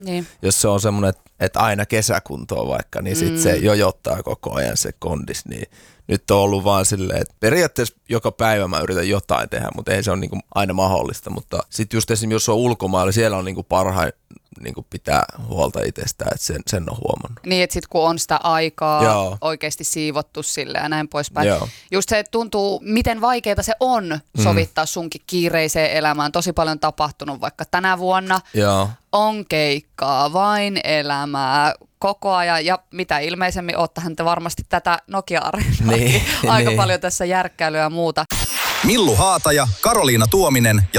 Niin. Jos se on semmoinen, että aina kesäkuntoon vaikka, niin sitten se jojottaa koko ajan se kondis. Niin nyt on ollut vaan silleen, että periaatteessa joka päivä mä yritän jotain tehdä, mutta ei se ole niinku aina mahdollista. Mutta sitten just esimerkiksi, jos on ulkomailla, siellä on niinku parhain niinku pitää huolta itsestään, että sen on huomannut. Niin, että sitten kun on sitä aikaa oikeasti siivottu sille ja näin poispäin. Joo. Just se tuntuu, miten vaikeaa se on sovittaa sunkin kiireiseen elämään. Tosi paljon tapahtunut vaikka tänä vuonna. Joo. On keikkaa, vain elämää koko ajan ja mitä ilmeisemmin oottahan te varmasti tätä Nokia-areenaa aika paljon tässä järkkäilyä ja muuta. Millu Haataja, Karoliina Tuominen ja